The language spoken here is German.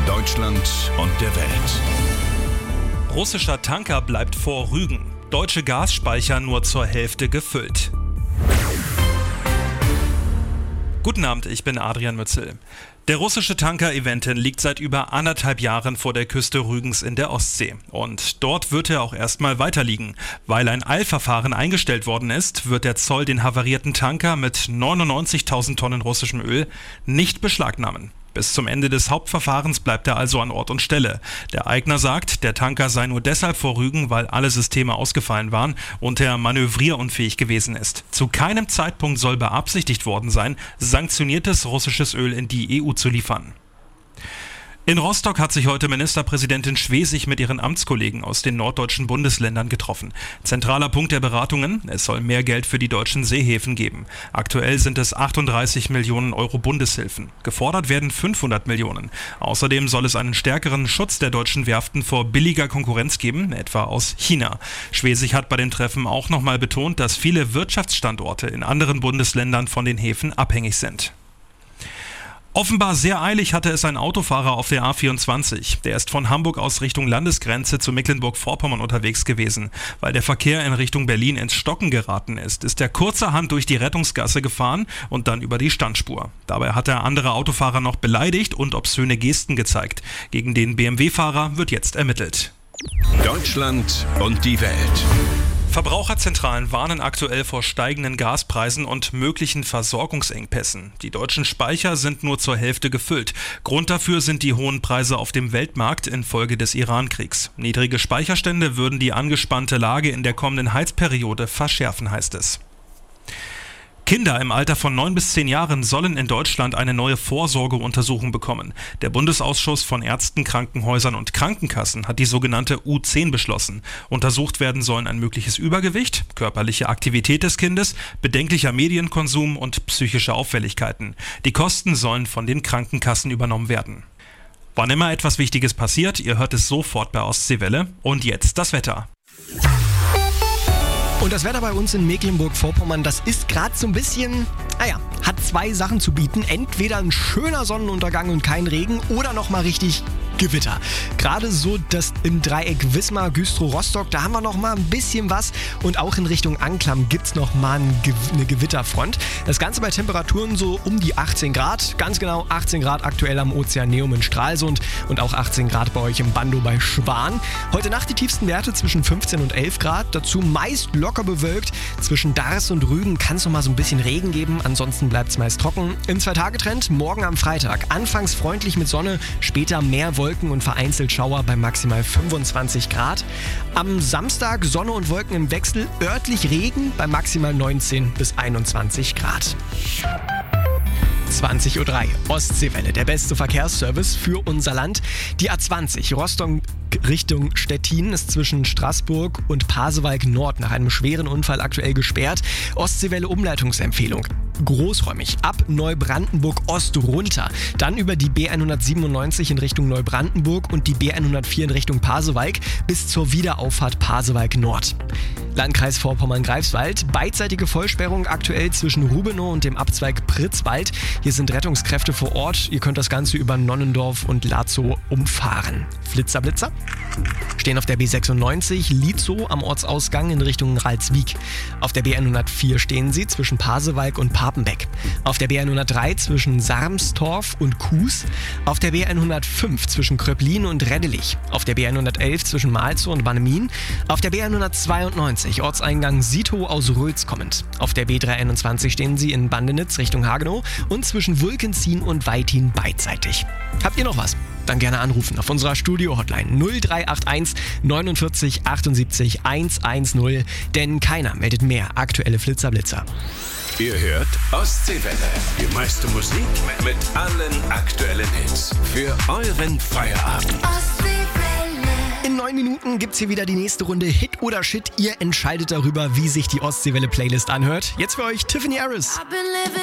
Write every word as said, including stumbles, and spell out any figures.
Deutschland und der Welt. Russischer Tanker bleibt vor Rügen. Deutsche Gasspeicher nur zur Hälfte gefüllt. Guten Abend, ich bin Adrian Mützel. Der russische Tanker Eventin liegt seit über anderthalb Jahren vor der Küste Rügens in der Ostsee. Und dort wird er auch erstmal weiter liegen. Weil ein Eilverfahren eingestellt worden ist, wird der Zoll den havarierten Tanker mit neunundneunzigtausend Tonnen russischem Öl nicht beschlagnahmen. Bis zum Ende des Hauptverfahrens bleibt er also an Ort und Stelle. Der Eigner sagt, der Tanker sei nur deshalb vor Rügen, weil alle Systeme ausgefallen waren und er manövrierunfähig gewesen ist. Zu keinem Zeitpunkt soll beabsichtigt worden sein, sanktioniertes russisches Öl in die E U zu liefern. In Rostock hat sich heute Ministerpräsidentin Schwesig mit ihren Amtskollegen aus den norddeutschen Bundesländern getroffen. Zentraler Punkt der Beratungen: Es soll mehr Geld für die deutschen Seehäfen geben. Aktuell sind es achtunddreißig Millionen Euro Bundeshilfen. Gefordert werden fünfhundert Millionen. Außerdem soll es einen stärkeren Schutz der deutschen Werften vor billiger Konkurrenz geben, etwa aus China. Schwesig hat bei dem Treffen auch nochmal betont, dass viele Wirtschaftsstandorte in anderen Bundesländern von den Häfen abhängig sind. Offenbar sehr eilig hatte es ein Autofahrer auf der A vierundzwanzig. Der ist von Hamburg aus Richtung Landesgrenze zu Mecklenburg-Vorpommern unterwegs gewesen. Weil der Verkehr in Richtung Berlin ins Stocken geraten ist, ist er kurzerhand durch die Rettungsgasse gefahren und dann über die Standspur. Dabei hat er andere Autofahrer noch beleidigt und obszöne Gesten gezeigt. Gegen den B M W-Fahrer wird jetzt ermittelt. Deutschland und die Welt. Verbraucherzentralen warnen aktuell vor steigenden Gaspreisen und möglichen Versorgungsengpässen. Die deutschen Speicher sind nur zur Hälfte gefüllt. Grund dafür sind die hohen Preise auf dem Weltmarkt infolge des Iran-Kriegs. Niedrige Speicherstände würden die angespannte Lage in der kommenden Heizperiode verschärfen, heißt es. Kinder im Alter von neun bis zehn Jahren sollen in Deutschland eine neue Vorsorgeuntersuchung bekommen. Der Bundesausschuss von Ärzten, Krankenhäusern und Krankenkassen hat die sogenannte U zehn beschlossen. Untersucht werden sollen ein mögliches Übergewicht, körperliche Aktivität des Kindes, bedenklicher Medienkonsum und psychische Auffälligkeiten. Die Kosten sollen von den Krankenkassen übernommen werden. Wann immer etwas Wichtiges passiert, ihr hört es sofort bei Ostseewelle. Und jetzt das Wetter. Und das Wetter bei uns in Mecklenburg-Vorpommern, das ist gerade so ein bisschen, naja, hat zwei Sachen zu bieten. Entweder ein schöner Sonnenuntergang und kein Regen oder nochmal richtig Gewitter. Gerade so das im Dreieck Wismar, Güstrow, Rostock, da haben wir nochmal ein bisschen was. Und auch in Richtung Anklam gibt es nochmal eine Gewitterfront. Das Ganze bei Temperaturen so um die achtzehn Grad. Ganz genau achtzehn Grad aktuell am Ozeaneum in Stralsund und auch achtzehn Grad bei euch im Bando bei Schwan. Heute Nacht die tiefsten Werte zwischen fünfzehn und elf Grad. Dazu meist locker bewölkt. Zwischen Dars und Rügen kann es noch mal so ein bisschen Regen geben, ansonsten bleibt es meist trocken. Im Zwei-Tage-Trend morgen am Freitag. Anfangs freundlich mit Sonne, später mehr Wolken und vereinzelt Schauer bei maximal fünfundzwanzig Grad. Am Samstag Sonne und Wolken im Wechsel, örtlich Regen bei maximal neunzehn bis einundzwanzig Grad. zwanzig Uhr drei, Ostseewelle, der beste Verkehrsservice für unser Land. Die A zwanzig, Rostock Richtung Stettin, ist zwischen Straßburg und Pasewalk Nord nach einem schweren Unfall aktuell gesperrt. Ostseewelle Umleitungsempfehlung: großräumig ab Neubrandenburg Ost runter, dann über die B hundertsiebenundneunzig in Richtung Neubrandenburg und die B hundertvier in Richtung Pasewalk bis zur Wiederauffahrt Pasewalk Nord. Landkreis Vorpommern-Greifswald, beidseitige Vollsperrung aktuell zwischen Rubenow und dem Abzweig Pritzwald. Hier sind Rettungskräfte vor Ort. Ihr könnt das Ganze über Nonnendorf und Lazow umfahren. Flitzer, Blitzer stehen auf der B sechsundneunzig Lietzow am Ortsausgang in Richtung Ralswiek. Auf der B hundertvier stehen sie zwischen Pasewalk und Papenbeck. Auf der B hundertdrei zwischen Sarmstorf und Kues. Auf der B hundertfünf zwischen Kröplin und Reddelich. Auf der B hundertelf zwischen Malzow und Bannemin. Auf der B hundertzweiundneunzig Ortseingang Sitow aus Rötz kommend. Auf der B dreihunderteinundzwanzig stehen sie in Bandenitz Richtung Hagenow und zwischen Wulkenzien und Weitin beidseitig. Habt ihr noch was? Dann gerne anrufen auf unserer Studio-Hotline null drei acht eins neunundvierzig achtundsiebzig hundertzehn, denn keiner meldet mehr aktuelle Flitzer-Blitzer. Ihr hört Ostseewelle, die meiste Musik mit allen aktuellen Hits für euren Feierabend. In neun Minuten gibt's hier wieder die nächste Runde Hit oder Shit. Ihr entscheidet darüber, wie sich die Ostseewelle-Playlist anhört. Jetzt für euch Tiffany Harris.